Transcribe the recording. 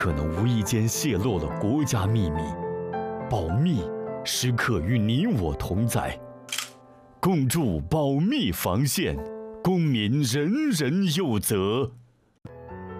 可能无意间泄露了国家秘密。保密时刻与你我同在，共筑保密防线，公民人人有责。